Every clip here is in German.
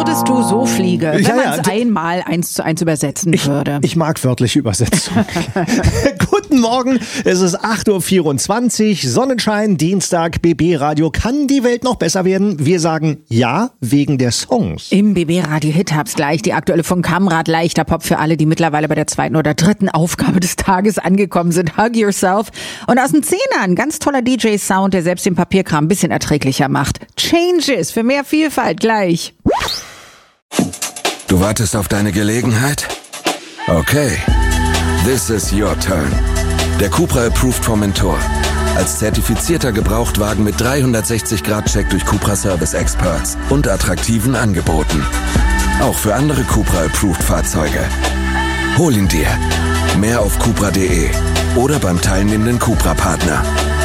würdest du so fliegen, wenn man es einmal 1:1 übersetzen würde? Ich mag wörtliche Übersetzung. Guten Morgen, es ist 8:24 Uhr, Sonnenschein, Dienstag, BB Radio. Kann die Welt noch besser werden? Wir sagen ja, wegen der Songs. Im BB Radio Hit Hubs gleich die aktuelle von Kamrat, leichter Pop für alle, die mittlerweile bei der 2. oder 3. Aufgabe des Tages angekommen sind. Hug Yourself. Und aus den Zehnern, ganz toller DJ-Sound, der selbst den Papierkram ein bisschen erträglicher macht. Changes für mehr Vielfalt gleich. Du wartest auf deine Gelegenheit? Okay. This is your turn. Der Cupra Approved for Mentor. Als zertifizierter Gebrauchtwagen mit 360-Grad-Check durch Cupra Service Experts und attraktiven Angeboten. Auch für andere Cupra Approved Fahrzeuge. Hol ihn dir. Mehr auf cupra.de oder beim teilnehmenden Cupra-Partner.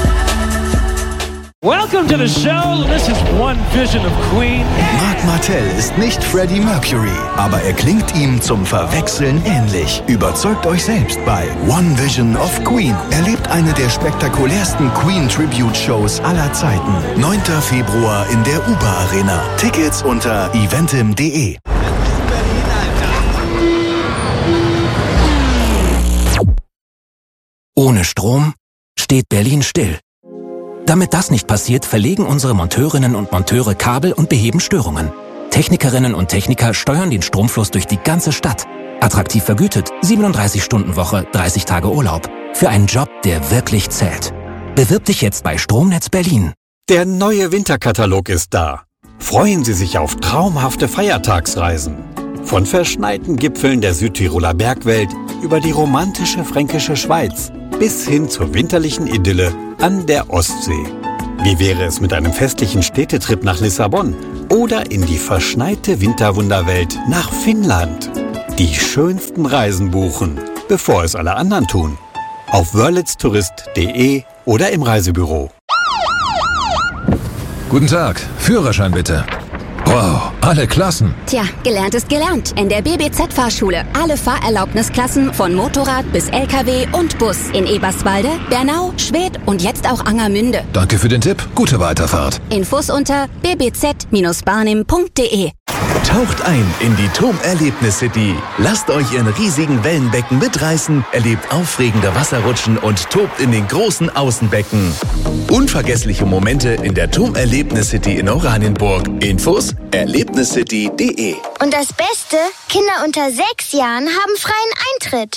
Welcome to the show. This is One Vision of Queen. Marc Martel ist nicht Freddie Mercury, aber er klingt ihm zum Verwechseln ähnlich. Überzeugt euch selbst bei One Vision of Queen. Erlebt eine der spektakulärsten Queen-Tribute-Shows aller Zeiten. 9. Februar in der UBA Arena. Tickets unter eventim.de. Ohne Strom steht Berlin still. Damit das nicht passiert, verlegen unsere Monteurinnen und Monteure Kabel und beheben Störungen. Technikerinnen und Techniker steuern den Stromfluss durch die ganze Stadt. Attraktiv vergütet, 37-Stunden-Woche, 30 Tage Urlaub. Für einen Job, der wirklich zählt. Bewirb dich jetzt bei Stromnetz Berlin. Der neue Winterkatalog ist da. Freuen Sie sich auf traumhafte Feiertagsreisen. Von verschneiten Gipfeln der Südtiroler Bergwelt über die romantische fränkische Schweiz bis hin zur winterlichen Idylle an der Ostsee. Wie wäre es mit einem festlichen Städtetrip nach Lissabon oder in die verschneite Winterwunderwelt nach Finnland? Die schönsten Reisen buchen, bevor es alle anderen tun. Auf wörlitztourist.de oder im Reisebüro. Guten Tag, Führerschein bitte. Wow, alle Klassen. Tja, gelernt ist gelernt. In der BBZ-Fahrschule. Alle Fahrerlaubnisklassen von Motorrad bis LKW und Bus. In Eberswalde, Bernau, Schwedt und jetzt auch Angermünde. Danke für den Tipp. Gute Weiterfahrt. Infos unter bbz-barnim.de. Taucht ein in die TUM-Erlebnis City. Lasst euch in riesigen Wellenbecken mitreißen, erlebt aufregende Wasserrutschen und tobt in den großen Außenbecken. Unvergessliche Momente in der TUM-Erlebnis City in Oranienburg. Infos erlebniscity.de. Und das Beste, Kinder unter 6 Jahren haben freien Eintritt.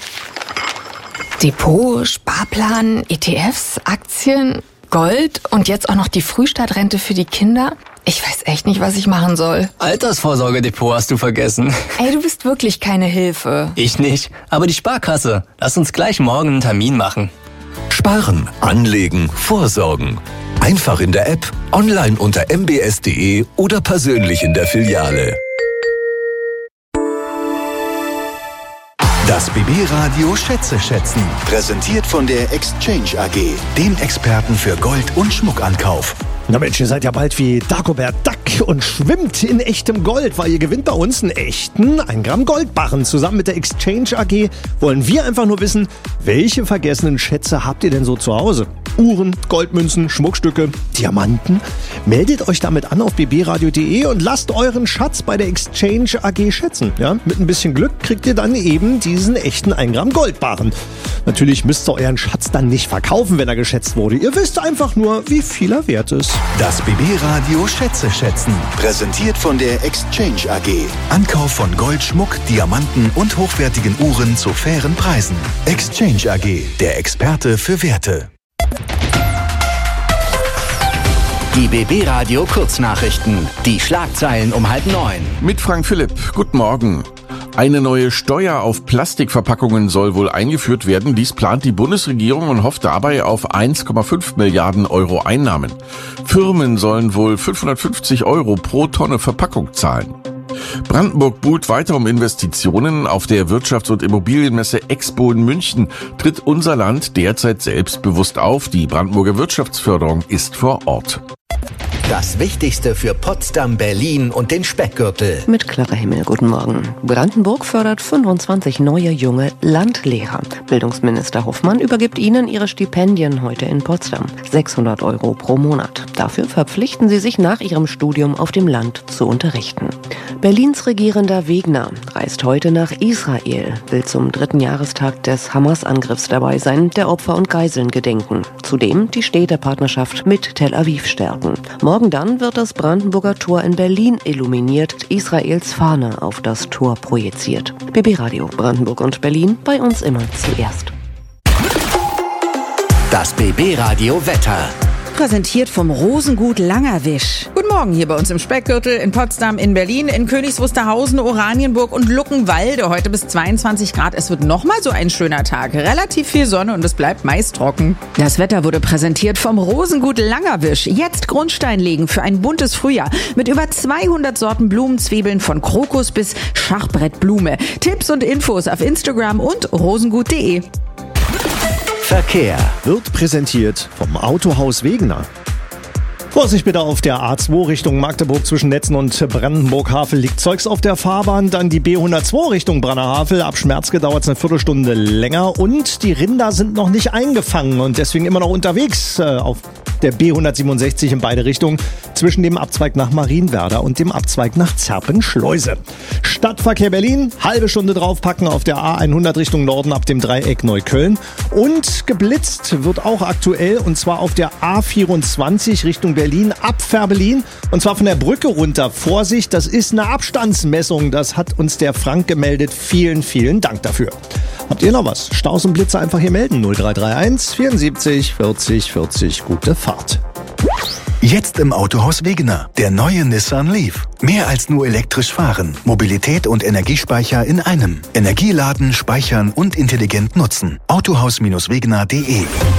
Depot, Sparplan, ETFs, Aktien, Gold und jetzt auch noch die Frühstadtrente für die Kinder. Ich weiß echt nicht, was ich machen soll. Altersvorsorgedepot hast du vergessen. Ey, du bist wirklich keine Hilfe. Ich nicht, aber die Sparkasse. Lass uns gleich morgen einen Termin machen. Sparen, anlegen, vorsorgen. Einfach in der App, online unter mbs.de oder persönlich in der Filiale. Das BB-Radio Schätze schätzen. Präsentiert von der Exchange AG, dem Experten für Gold- und Schmuckankauf. Na Mensch, ihr seid ja bald wie Dagobert Duck und schwimmt in echtem Gold, weil ihr gewinnt bei uns einen echten 1 Gramm Goldbarren. Zusammen mit der Exchange AG wollen wir einfach nur wissen, welche vergessenen Schätze habt ihr denn so zu Hause? Uhren, Goldmünzen, Schmuckstücke, Diamanten? Meldet euch damit an auf bbradio.de und lasst euren Schatz bei der Exchange AG schätzen. Ja? Mit ein bisschen Glück kriegt ihr dann eben diesen echten 1 Gramm Goldbarren. Natürlich müsst ihr euren Schatz dann nicht verkaufen, wenn er geschätzt wurde. Ihr wisst einfach nur, wie viel er wert ist. Das BB-Radio Schätze schätzen. Präsentiert von der Exchange AG. Ankauf von Gold, Schmuck, Diamanten und hochwertigen Uhren zu fairen Preisen. Exchange AG, der Experte für Werte. Die BB-Radio Kurznachrichten. Die Schlagzeilen um 8:30. Mit Frank Philipp. Guten Morgen. Eine neue Steuer auf Plastikverpackungen soll wohl eingeführt werden. Dies plant die Bundesregierung und hofft dabei auf 1,5 Milliarden Euro Einnahmen. Firmen sollen wohl 550 Euro pro Tonne Verpackung zahlen. Brandenburg buhlt weiter um Investitionen. Auf der Wirtschafts- und Immobilienmesse Expo in München tritt unser Land derzeit selbstbewusst auf. Die Brandenburger Wirtschaftsförderung ist vor Ort. Das Wichtigste für Potsdam, Berlin und den Speckgürtel. Mit Clara Himmel, guten Morgen. Brandenburg fördert 25 neue junge Landlehrer. Bildungsminister Hoffmann übergibt ihnen ihre Stipendien heute in Potsdam. 600 € pro Monat. Dafür verpflichten sie sich nach ihrem Studium auf dem Land zu unterrichten. Berlins regierender Wegner reist heute nach Israel, will zum 3. Jahrestag des Hamas-Angriffs dabei sein, der Opfer und Geiseln gedenken. Zudem die Städtepartnerschaft mit Tel Aviv stärken. Morgen dann wird das Brandenburger Tor in Berlin illuminiert, Israels Fahne auf das Tor projiziert. BB Radio Brandenburg und Berlin, bei uns immer zuerst. Das BB Radio Wetter. Präsentiert vom Rosengut Langerwisch. Guten Morgen hier bei uns im Speckgürtel, in Potsdam, in Berlin, in Königs Wusterhausen, Oranienburg und Luckenwalde. Heute bis 22 Grad. Es wird nochmal so ein schöner Tag. Relativ viel Sonne und es bleibt meist trocken. Das Wetter wurde präsentiert vom Rosengut Langerwisch. Jetzt Grundstein legen für ein buntes Frühjahr. Mit über 200 Sorten Blumenzwiebeln von Krokus bis Schachbrettblume. Tipps und Infos auf Instagram und rosengut.de. Verkehr wird präsentiert vom Autohaus Wegener. Vorsicht bitte auf der A2 Richtung Magdeburg zwischen Netzen und Brandenburg-Havel liegt Zeugs auf der Fahrbahn. Dann die B102 Richtung Brannerhavel. Ab Schmerzke dauert es eine Viertelstunde länger. Und die Rinder sind noch nicht eingefangen und deswegen immer noch unterwegs auf der B167 in beide Richtungen zwischen dem Abzweig nach Marienwerder und dem Abzweig nach Zerpenschleuse. Stadtverkehr Berlin, halbe Stunde draufpacken auf der A100 Richtung Norden ab dem Dreieck Neukölln. Und geblitzt wird auch aktuell und zwar auf der A24 Richtung Berlin, ab Fährberlin und zwar von der Brücke runter. Vorsicht, das ist eine Abstandsmessung, das hat uns der Frank gemeldet. Vielen, vielen Dank dafür. Habt ihr noch was? Staus und Blitze einfach hier melden. 0331 74 40 40. Gute Fahrt. Jetzt im Autohaus Wegener. Der neue Nissan Leaf. Mehr als nur elektrisch fahren. Mobilität und Energiespeicher in einem. Energieladen, speichern und intelligent nutzen. Autohaus-wegener.de.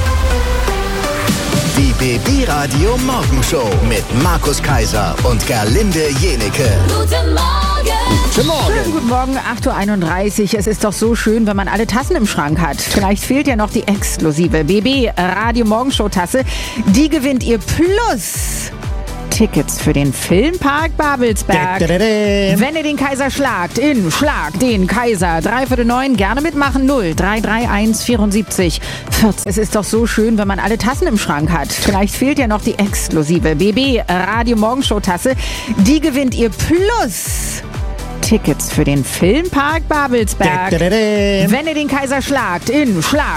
Die BB Radio Morgenshow mit Markus Kaiser und Gerlinde Jenecke. Guten Morgen. Guten Morgen. Schönen guten Morgen, 8.31 Uhr. Es ist doch so schön, wenn man alle Tassen im Schrank hat. Vielleicht fehlt ja noch die exklusive BB Radio Morgenshow Tasse. Die gewinnt ihr plus Tickets für den Filmpark Babelsberg. Wenn ihr den Kaiser schlagt, in Schlag den Kaiser 9:03 gerne mitmachen. 0331 74 40. Es ist doch so schön, wenn man alle Tassen im Schrank hat. Vielleicht fehlt ja noch die exklusive BB Radio Morgenshow Tasse. Die gewinnt ihr plus Tickets für den Filmpark Babelsberg. Wenn ihr den Kaiser schlagt, in Schlag